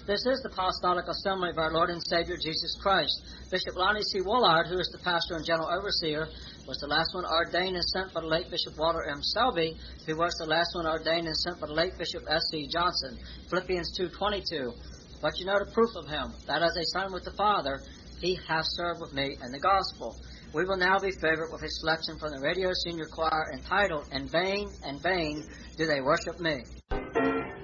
This is the Apostolic Assembly of our Lord and Savior Jesus Christ. Bishop Lonnie C. Woolard, who is the pastor and general overseer, was the last one ordained and sent by the late Bishop Walter M. Selby, who was the last one ordained and sent by the late Bishop S.C. Johnson. Philippians 2:22. But you know the proof of him, that as a son with the Father, he hath served with me in the gospel. We will now be favored with a selection from the Radio Senior Choir entitled, In Vain do They Worship Me.